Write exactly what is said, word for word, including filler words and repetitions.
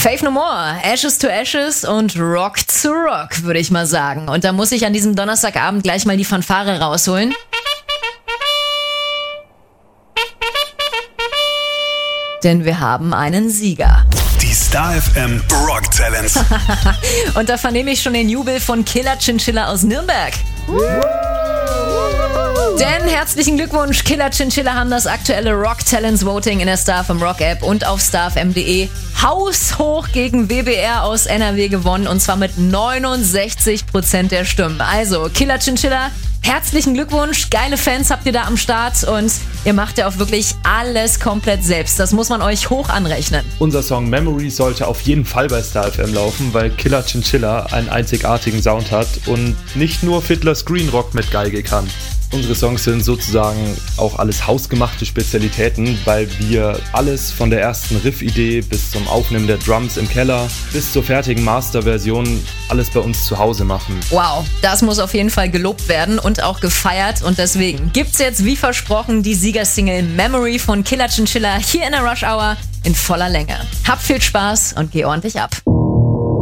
Faith No More, Ashes to Ashes und Rock to Rock, würde ich mal sagen. Und da muss ich an diesem Donnerstagabend gleich mal die Fanfare rausholen. Denn wir haben einen Sieger. Die Star F M Rock Talents. Und da vernehme ich schon den Jubel von Killer Chinchilla aus Nürnberg. Denn herzlichen Glückwunsch, Killer Chinchilla haben das aktuelle Rock Talents Voting in der Star F M Rock App und auf star f m punkt d e haushoch gegen W B R aus N R W gewonnen, und zwar mit neunundsechzig Prozent der Stimmen. Also Killer Chinchilla, herzlichen Glückwunsch, geile Fans habt ihr da am Start und ihr macht ja auch wirklich alles komplett selbst. Das muss man euch hoch anrechnen. Unser Song Memory sollte auf jeden Fall bei Star F M laufen, weil Killer Chinchilla einen einzigartigen Sound hat und nicht nur Fiddler's Green Rock mit Geige kann. Unsere Songs sind sozusagen auch alles hausgemachte Spezialitäten, weil wir alles von der ersten Riff-Idee bis zum Aufnehmen der Drums im Keller bis zur fertigen Master-Version alles bei uns zu Hause machen. Wow, das muss auf jeden Fall gelobt werden und auch gefeiert, und deswegen gibt's jetzt wie versprochen die Siegersingle Memory von Killer Chinchilla hier in der Rush Hour in voller Länge. Habt viel Spaß und geh ordentlich ab.